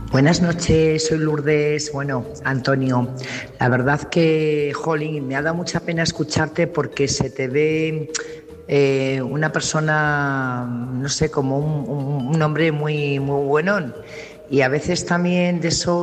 Buenas noches, soy Lourdes. Bueno, Antonio, la verdad que, jolín, me ha dado mucha pena escucharte porque se te ve una persona, no sé, como un hombre muy, muy bueno. Y a veces también de eso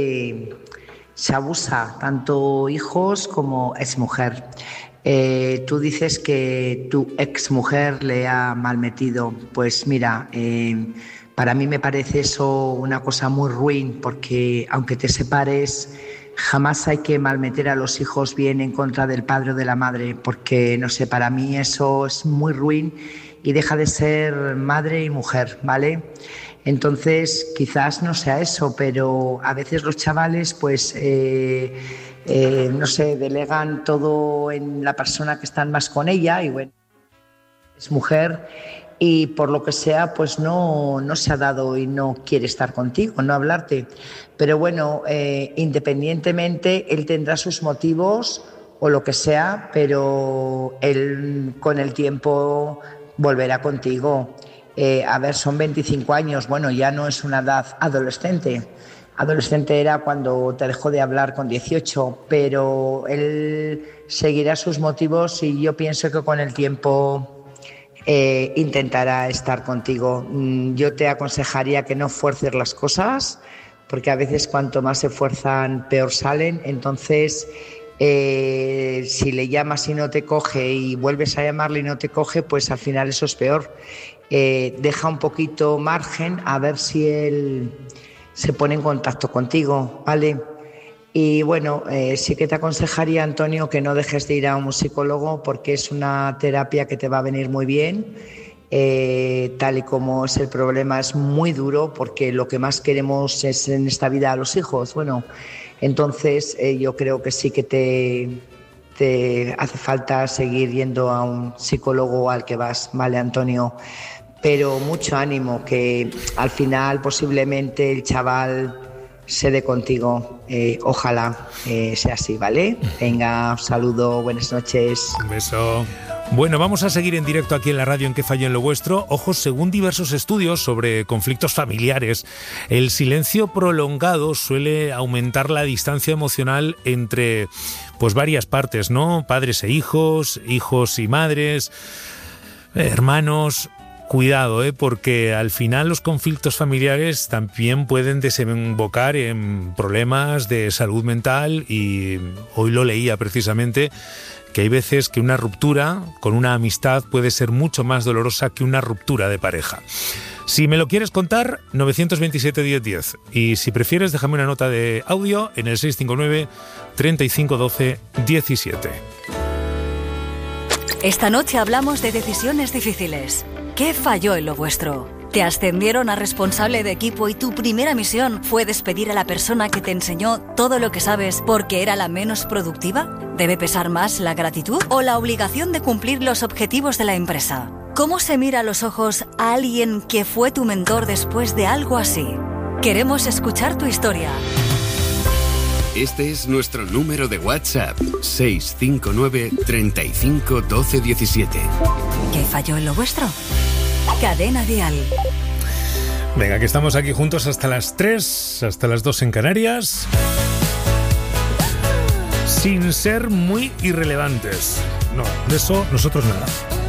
se abusa, tanto hijos como exmujer. Tú dices que tu exmujer le ha malmetido. Pues mira, para mí me parece eso una cosa muy ruin, porque aunque te separes, jamás hay que malmeter a los hijos bien en contra del padre o de la madre, porque no sé, para mí eso es muy ruin y deja de ser madre y mujer, ¿vale? Entonces, quizás no sea eso, pero a veces los chavales, pues, no sé, delegan todo en la persona que están más con ella y bueno, es mujer y por lo que sea, pues no se ha dado y no quiere estar contigo, no hablarte. Pero bueno, independientemente, él tendrá sus motivos o lo que sea, pero él con el tiempo volverá contigo. A ver, son 25 años, bueno, ya no es una edad adolescente. Adolescente era cuando te dejó de hablar con 18, pero él seguirá sus motivos y yo pienso que con el tiempo intentará estar contigo. Yo te aconsejaría que no fuerces las cosas, porque a veces cuanto más se fuerzan, peor salen. Entonces, si le llamas y no te coge y vuelves a llamarle y no te coge, pues al final eso es peor. Deja un poquito margen a ver si él se pone en contacto contigo, ¿vale? Y bueno, sí que te aconsejaría, Antonio, que no dejes de ir a un psicólogo porque es una terapia que te va a venir muy bien. Tal y como es el problema, es muy duro porque lo que más queremos es en esta vida a los hijos. Bueno, entonces yo creo que sí que te hace falta seguir yendo a un psicólogo al que vas, ¿vale, Antonio? Pero mucho ánimo, que al final posiblemente el chaval se dé contigo. Ojalá sea así, ¿vale? Venga, un saludo, buenas noches. Un beso. Bueno, vamos a seguir en directo aquí en la radio en ¿Qué falló en lo vuestro? Ojo, según diversos estudios sobre conflictos familiares, el silencio prolongado suele aumentar la distancia emocional entre pues varias partes, ¿no? Padres e hijos, hijos y madres, hermanos. Cuidado, porque al final los conflictos familiares también pueden desembocar en problemas de salud mental y hoy lo leía precisamente que hay veces que una ruptura con una amistad puede ser mucho más dolorosa que una ruptura de pareja. Si me lo quieres contar, 927 1010 y si prefieres déjame una nota de audio en el 659 35 12 17. Esta noche hablamos de decisiones difíciles. ¿Qué falló en lo vuestro? ¿Te ascendieron a responsable de equipo y tu primera misión fue despedir a la persona que te enseñó todo lo que sabes porque era la menos productiva? ¿Debe pesar más la gratitud o la obligación de cumplir los objetivos de la empresa? ¿Cómo se mira a los ojos a alguien que fue tu mentor después de algo así? Queremos escuchar tu historia. Este es nuestro número de WhatsApp, 659 35 12 17. ¿Qué falló en lo vuestro? Cadena Dial. Venga, que estamos aquí juntos hasta las 3, hasta las 2 en Canarias, sin ser muy irrelevantes. No, de eso nosotros nada.